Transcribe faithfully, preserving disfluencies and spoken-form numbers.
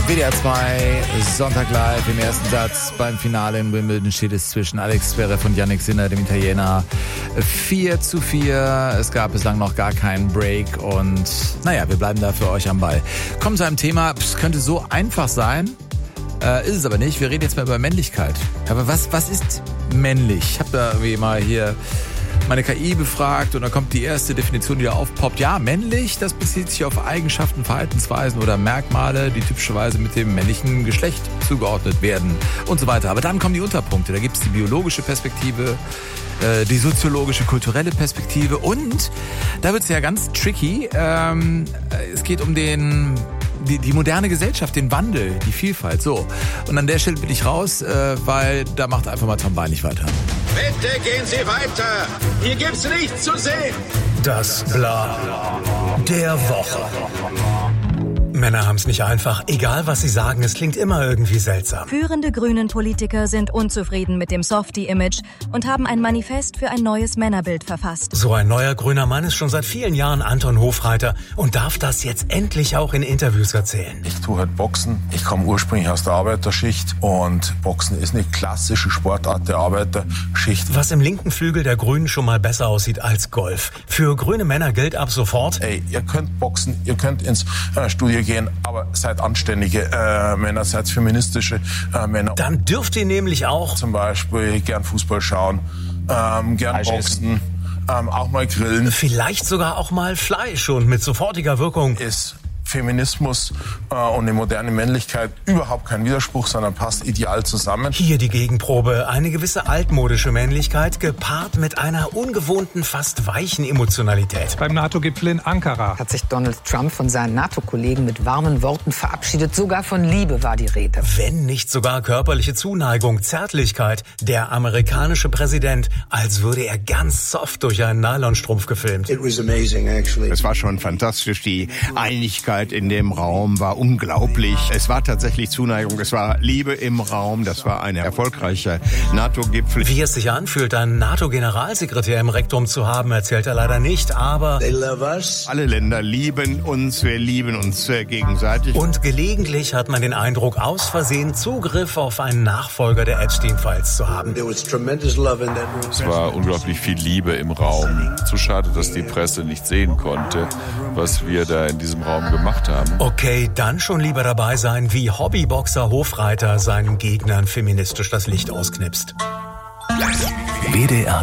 W D R zwei, Sonntag live. Im ersten Satz beim Finale in Wimbledon steht es zwischen Alex Zverev und Jannik Sinner, dem Italiener, vier zu vier. Es gab bislang noch gar keinen Break und naja, wir bleiben da für euch am Ball. Kommen zu einem Thema, es könnte so einfach sein, äh, ist es aber nicht. Wir reden jetzt mal über Männlichkeit. Aber was, was ist männlich? Ich habe da irgendwie mal hier meine K I befragt und dann kommt die erste Definition, die da aufpoppt. Ja, männlich, das bezieht sich auf Eigenschaften, Verhaltensweisen oder Merkmale, die typischerweise mit dem männlichen Geschlecht zugeordnet werden und so weiter. Aber dann kommen die Unterpunkte. Da gibt es die biologische Perspektive, äh, die soziologische, kulturelle Perspektive und da wird es ja ganz tricky. Ähm, es geht um den... Die, die moderne Gesellschaft, den Wandel, die Vielfalt, so. Und an der Stelle bin ich raus, äh, weil da macht einfach mal Tom Bein nicht weiter. Bitte gehen Sie weiter. Hier gibt's nichts zu sehen. Das Bla der Woche. Männer haben es nicht einfach. Egal, was sie sagen, es klingt immer irgendwie seltsam. Führende Grünen-Politiker sind unzufrieden mit dem Softie-Image und haben ein Manifest für ein neues Männerbild verfasst. So ein neuer grüner Mann ist schon seit vielen Jahren Anton Hofreiter und darf das jetzt endlich auch in Interviews erzählen. Ich tue halt Boxen. Ich komme ursprünglich aus der Arbeiterschicht und Boxen ist eine klassische Sportart der Arbeiterschicht. Was im linken Flügel der Grünen schon mal besser aussieht als Golf. Für grüne Männer gilt ab sofort: Ey, ihr könnt boxen, ihr könnt ins äh, Studio gehen, aber seid anständige äh, Männer, seid feministische äh, Männer. Dann dürft ihr nämlich auch zum Beispiel gern Fußball schauen, ähm, gern boxen, ähm, auch mal grillen. Vielleicht sogar auch mal Fleisch und mit sofortiger Wirkung. Ist Feminismus äh, und eine moderne Männlichkeit überhaupt kein Widerspruch, sondern passt ideal zusammen. Hier die Gegenprobe. Eine gewisse altmodische Männlichkeit gepaart mit einer ungewohnten, fast weichen Emotionalität. Beim NATO-Gipfel in Ankara hat sich Donald Trump von seinen NATO-Kollegen mit warmen Worten verabschiedet. Sogar von Liebe war die Rede. Wenn nicht sogar körperliche Zuneigung, Zärtlichkeit. Der amerikanische Präsident, als würde er ganz soft durch einen Nylonstrumpf gefilmt. It was amazing, actually. Es war schon fantastisch. Die Einigkeit in dem Raum war unglaublich. Es war tatsächlich Zuneigung, es war Liebe im Raum. Das war ein erfolgreicher NATO-Gipfel. Wie es sich anfühlt, einen NATO-Generalsekretär im Rektum zu haben, erzählt er leider nicht, aber They love us. Alle Länder lieben uns, wir lieben uns gegenseitig. Und gelegentlich hat man den Eindruck, aus Versehen Zugriff auf einen Nachfolger der Epstein-Files zu haben. There was tremendous love in that room. Es war unglaublich viel Liebe im Raum. Zu schade, dass die Presse nicht sehen konnte, was wir da in diesem Raum gemacht haben. Okay, dann schon lieber dabei sein, wie Hobbyboxer Hofreiter seinen Gegnern feministisch das Licht ausknipst. W D R